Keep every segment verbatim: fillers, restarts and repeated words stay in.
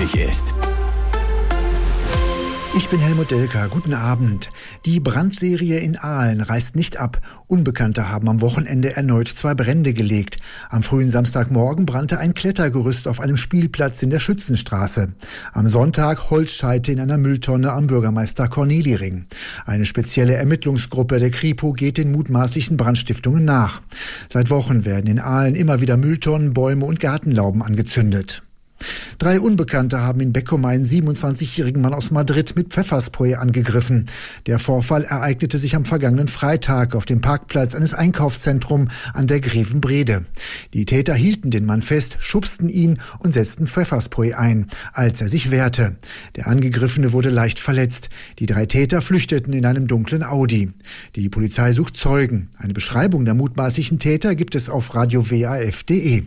wichtig ist. Ich bin Helmut Delker. Guten Abend. Die Brandserie in Aalen reißt nicht ab. Unbekannte haben am Wochenende erneut zwei Brände gelegt. Am frühen Samstagmorgen brannte ein Klettergerüst auf einem Spielplatz in der Schützenstraße. Am Sonntag Holzscheite in einer Mülltonne am Bürgermeister-Corneli-Ring. Eine spezielle Ermittlungsgruppe der Kripo geht den mutmaßlichen Brandstiftungen nach. Seit Wochen werden in Aalen immer wieder Mülltonnen, Bäume und Gartenlauben angezündet. Drei Unbekannte haben in Beckum einen siebenundzwanzigjährigen Mann aus Madrid mit Pfefferspray angegriffen. Der Vorfall ereignete sich am vergangenen Freitag auf dem Parkplatz eines Einkaufszentrums an der Grevenbrede. Die Täter hielten den Mann fest, schubsten ihn und setzten Pfefferspray ein, als er sich wehrte. Der Angegriffene wurde leicht verletzt. Die drei Täter flüchteten in einem dunklen Audi. Die Polizei sucht Zeugen. Eine Beschreibung der mutmaßlichen Täter gibt es auf radio w a f punkt de.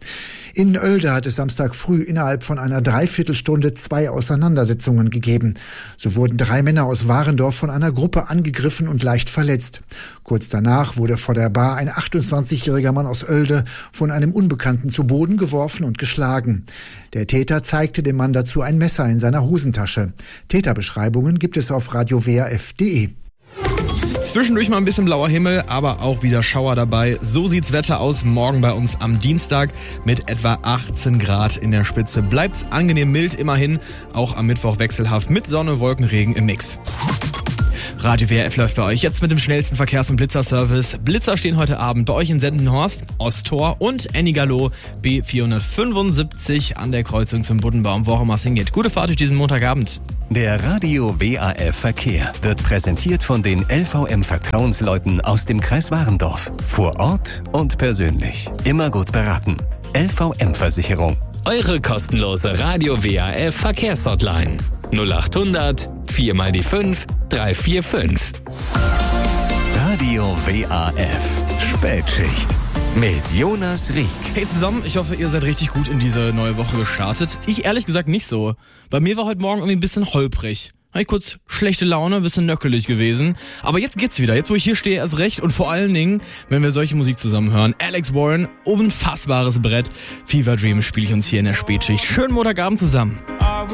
In Oelde hat es Samstag früh innerhalb von einer Dreiviertelstunde zwei Auseinandersetzungen gegeben. So wurden drei Männer aus Warendorf von einer Gruppe angegriffen und leicht verletzt. Kurz danach wurde vor der Bar ein achtundzwanzigjähriger Mann aus Oelde von einem Unbekannten zu Boden geworfen und geschlagen. Der Täter zeigte dem Mann dazu ein Messer in seiner Hosentasche. Täterbeschreibungen gibt es auf radio w a f punkt de. Zwischendurch mal ein bisschen blauer Himmel, aber auch wieder Schauer dabei. So sieht's Wetter aus morgen bei uns am Dienstag mit etwa achtzehn Grad in der Spitze. Bleibt's angenehm mild immerhin, auch am Mittwoch wechselhaft mit Sonne, Wolken, Regen im Mix. Radio W R F läuft bei euch jetzt mit dem schnellsten Verkehrs- und Blitzerservice. Blitzer stehen heute Abend bei euch in Sendenhorst, Osttor und Ennigerloh B vierhundertfünfundsiebzig an der Kreuzung zum Buddenbaum, wo auch immer es hingeht. Gute Fahrt durch diesen Montagabend. Der Radio W A F Verkehr wird präsentiert von den L V M-Vertrauensleuten aus dem Kreis Warendorf. Vor Ort und persönlich. Immer gut beraten. L V M-Versicherung. Eure kostenlose Radio W A F Verkehrshotline. null achthundert vier mal die fünf drei vier fünf. Radio W A F Spätschicht mit Jonas Rieck. Hey zusammen, ich hoffe, ihr seid richtig gut in diese neue Woche gestartet. Ich ehrlich gesagt nicht so. Bei mir war heute Morgen irgendwie ein bisschen holprig. Habe ich kurz schlechte Laune, ein bisschen nöckelig gewesen. Aber jetzt geht's wieder. Jetzt, wo ich hier stehe, erst recht. Und vor allen Dingen, wenn wir solche Musik zusammen hören. Alex Warren, unfassbares Brett. Fever Dream spiele ich uns hier in der Spätschicht. Schönen Montagabend zusammen.